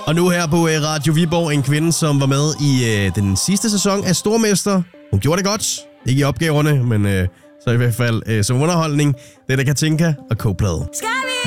Og nu her på Radio Viborg, en kvinde, som var med i den sidste sæson af Stormester. Hun gjorde det godt. Ikke i opgaverne, men så i hvert fald som underholdning. Det er der Katinka og K-plade.